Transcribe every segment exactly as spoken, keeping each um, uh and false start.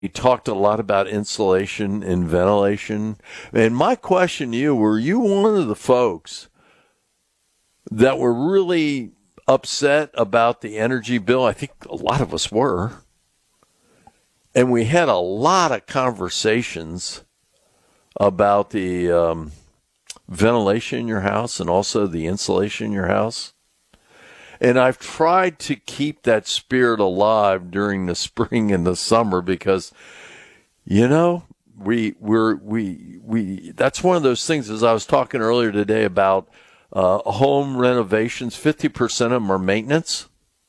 We talked a lot about insulation and ventilation. And my question to you, were you one of the folks that were really upset about the energy bill? I think a lot of us were. And we had a lot of conversations about the um, ventilation in your house and also the insulation in your house. And I've tried to keep that spirit alive during the spring and the summer because, you know, we we're we we that's one of those things. As I was talking earlier today about uh, home renovations, fifty percent of them are maintenance,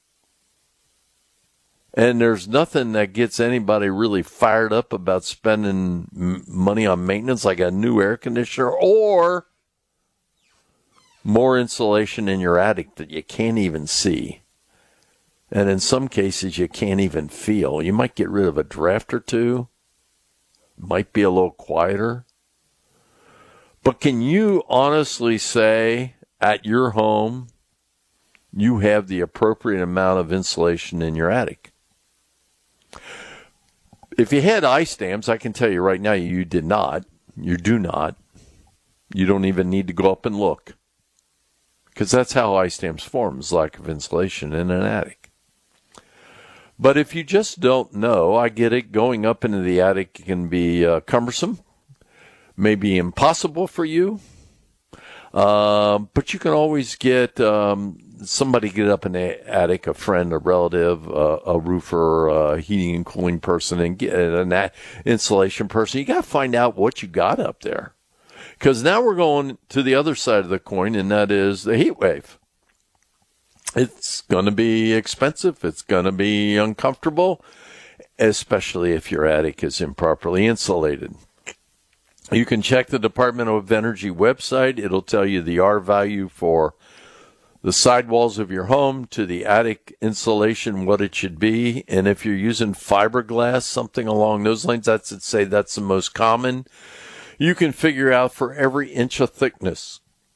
and there's nothing that gets anybody really fired up about spending m- money on maintenance like a new air conditioner or more insulation in your attic that you can't even see. And in some cases, you can't even feel. You might get rid of a draft or two. Might be a little quieter. But can you honestly say at your home, you have the appropriate amount of insulation in your attic? If you had ice dams, I can tell you right now, you did not. You do not. You don't even need to go up and look. Because that's how ice dams form, is lack of insulation in an attic. But if you just don't know, I get it. Going up into the attic can be uh, cumbersome, maybe impossible for you. Uh, but you can always get um, somebody get up in the attic, a friend, a relative, uh, a roofer, a heating and cooling person, and get an insulation person. You got to find out what you got up there. Because now we're going to the other side of the coin, and that is the heat wave. It's going to be expensive. It's going to be uncomfortable, especially if your attic is improperly insulated. You can check the Department of Energy website. It'll tell you the R value for the sidewalls of your home to the attic insulation, what it should be. And if you're using fiberglass, something along those lines, that's I'd say that's the most common. You can figure out for every inch of thickness,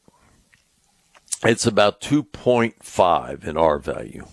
it's about two point five in R value.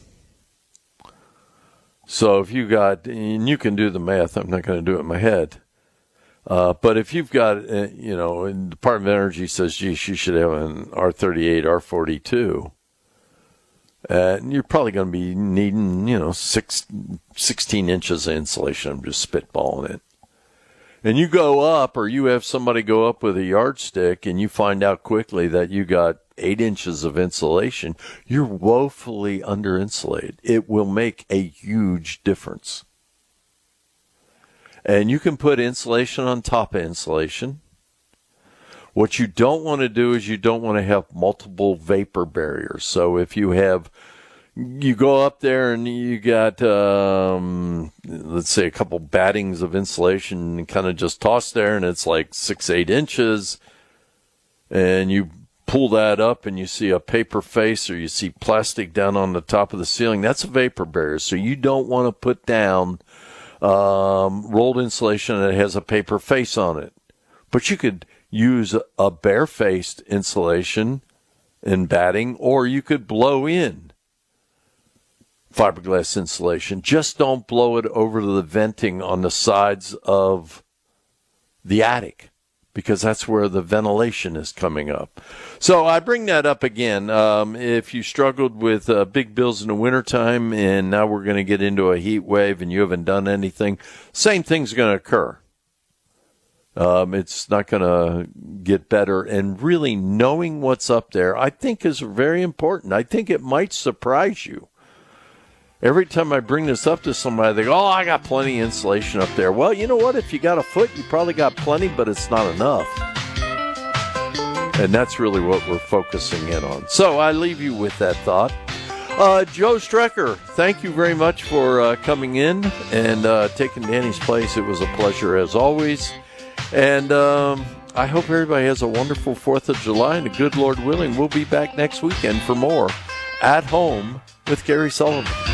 So if you got, and you can do the math, I'm not going to do it in my head. Uh, but if you've got, uh, you know, and the Department of Energy says, geez, you should have an R thirty-eight, R forty-two. Uh, and you're probably going to be needing, you know, six, sixteen inches of insulation. I'm just spitballing it. And you go up, or you have somebody go up with a yardstick, and you find out quickly that you got eight inches of insulation, you're woefully under-insulated. It will make a huge difference. And you can put insulation on top of insulation. What you don't want to do is you don't want to have multiple vapor barriers. So if you have, you go up there and you got, um, let's say a couple battings of insulation and kind of just toss there, and it's like six, eight inches, and you pull that up and you see a paper face or you see plastic down on the top of the ceiling, that's a vapor barrier. So you don't want to put down um, rolled insulation that has a paper face on it. But you could use a bare-faced insulation in batting, or you could blow in fiberglass insulation. Just don't blow it over to the venting on the sides of the attic, because that's where the ventilation is coming up. So I bring that up again. Um, if you struggled with uh, big bills in the wintertime, and now we're going to get into a heat wave and you haven't done anything, same thing's going to occur. Um, it's not going to get better. And really knowing what's up there, I think, is very important. I think it might surprise you. Every time I bring this up to somebody, they go, oh, I got plenty of insulation up there. Well, you know what? If you got a foot, you probably got plenty, but it's not enough. And that's really what we're focusing in on. So I leave you with that thought. Uh, Joe Strecker, thank you very much for uh, coming in and uh, taking Danny's place. It was a pleasure as always. And um, I hope everybody has a wonderful fourth of July, and a good Lord willing, we'll be back next weekend for more At Home with Gary Sullivan.